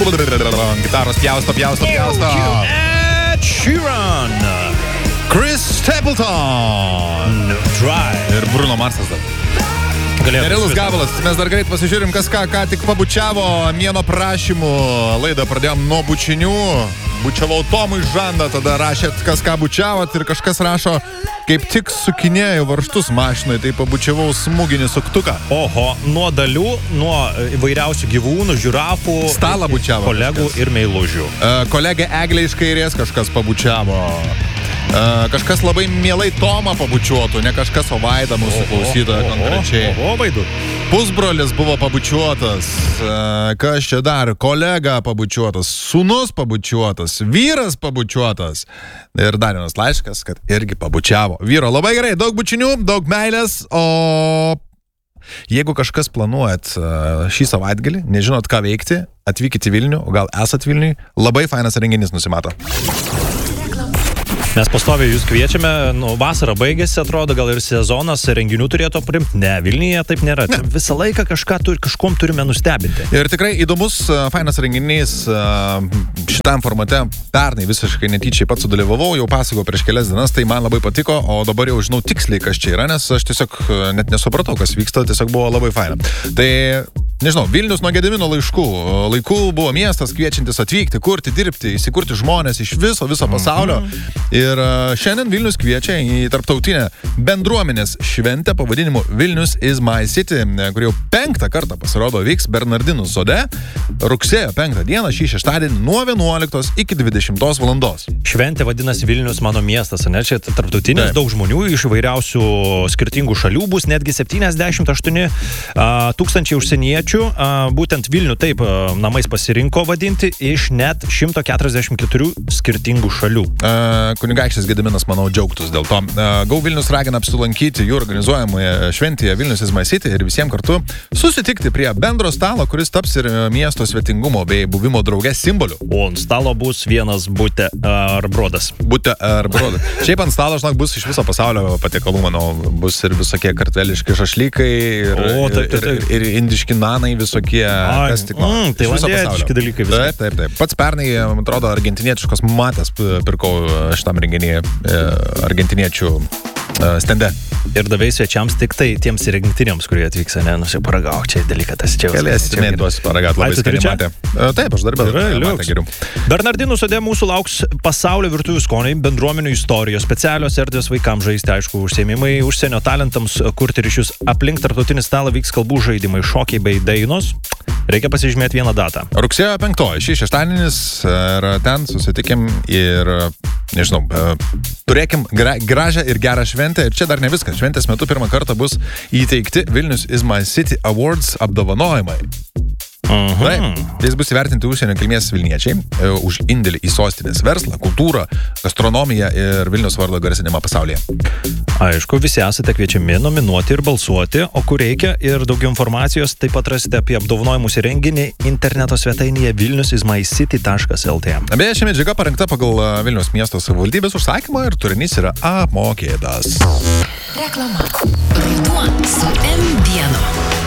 Gitaros pjausto. Ed Sheeran. Chris Stapleton. Drive. Ir Bruno Marsas dar. Nerealus gabalas. Mes dar greit pasižiūrim, kas ką tik pabučiavo Mieno prašymų. Laidą pradėjom nuo bučinių. Bučiavau Tomui žandą, tada rašėt, kas ką bučiavot ir kažkas rašo, kaip tik sukinėjau varžtus mašinai, tai pabučiavau smūginį suktuką. Oho, nuo dalių, nuo įvairiausių gyvūnų, žirafų, Stalą bučiavo kolegų kažkas. ir meilužių. Kolegė Eglė iš kairės kažkas pabučiavo. Kažkas labai mielai Tomą pabučiuotų, ne kažkas, o Vaida mūsų klausytoja konkrečiai. Oho, Vaidu. Pusbrolis buvo pabučiuotas, kas čia dar, kolega pabučiuotas, sūnus pabučiuotas, vyras pabučiuotas ir dar vienas laiškas, kad irgi pabučiavo. Vyro, labai gerai, daug bučinių, daug meilės, o jeigu kažkas planuojat šį savaitgalį, nežinot ką veikti, atvykite į Vilnių, o gal esat Vilniui, labai fainas renginys nusimato. Mes pastoviai jūs kviečiame, vasara baigėsi, atrodo, gal ir sezonas renginių turėtų aprimti. Ne, Vilniuje taip nėra. Ne. Visą laiką kažkom turime nustebinti. Ir tikrai įdomus, fainas renginys šitam formate. Pernai visiškai netyčiai pats sudalyvavau, jau pasakojau prieš kelias dienas, tai man labai patiko, o dabar jau žinau tiksliai, kas čia yra, nes aš tiesiog net nesupratau, kas vyksta, tiesiog buvo labai faina. Tai, nežinau, Vilnius nuo Gedimino laikų buvo miestas kviečiantis atvykti, kurti, dirbti, įsikurti žmonės iš viso pasaulio. Ir šiandien Vilnius kviečia į tarptautinę bendruomenės šventę pavadinimu Vilnius is my city, kur jau 5. kartą pasirodo vyks Bernardinų sode rugsėjo 5 dieną šį šeštadienį nuo 11 iki 20 valandos. Šventė vadinasi Vilnius mano miestas, ne? Čia tarptautinis, daug žmonių iš įvairiausių skirtingų šalių, bus netgi 78 tūkstančiai užsieniečių, būtent Vilnių taip namais pasirinko vadinti iš net 144 skirtingų šalių. Kunigaikštis Gediminas, manau, džiaugtus dėl to. Go Vilnius ragina apsilankyti jų organizuojamoje šventėje Vilnius is my city ir visiems kartu susitikti prie bendro stalo, kuris taps ir miesto svetingumo bei buvimo drauge simboliu. O ant stalo bus vienas bute ar brodas. Bute ar brodas. Šiaip ant stalo, žinok, bus iš viso pasaulio patiekalų, manau, bus ir visokie kartveliški šašlykai ir indiški nanai visokie. Tailandietiški dalykai visai. Taip. Pats pernai, man atrodo, argentinietiškos matės pirkau šitam renginyje argentiniečių stende. Ir davai svečiams tik tai tiems rinktiniams, kurie atvyks, ne, nusiparagauk, čia delikatas čia. Galėsime duosi paragauti, labai skaniai matė. Taip, aš darbę matė geriau. Bernardinų sode mūsų lauks pasaulio virtuvių skoniai, bendruomenių istorijos, specialios erdvės vaikams žaisti, aišku, užsiėmimai, užsienio talentams kurti ryšius. Aplink tarptautinį stalą vyks kalbų žaidimai, šokiai bei dainos. Reikia pasižymėti vieną datą. Rugsėjo 5, šį šeštadienis, ir ten susitikim ir, nežinau, turėkim gražią ir gerą šventę. Ir čia dar ne viskas. Šventės metu pirmą kartą bus įteikti Vilnius is my city Awards apdovanojimai. Taip, jis bus įvertinti užsienio kilmės vilniečiai už indėlį į sostinės verslą, kultūrą, gastronomiją ir Vilniaus vardo garsinimą pasaulyje. Aišku, visi esate kviečiami nominuoti ir balsuoti, o kur reikia ir daugiau informacijos taip pat rasite apie apdovanojimus ir renginį interneto svetainėje vilniusismycity.lt. Beje, ši medžiaga parengta pagal Vilniaus miesto savivaldybės užsakymą ir turinys yra apmokėtas. Reklama. Ruduo su M1.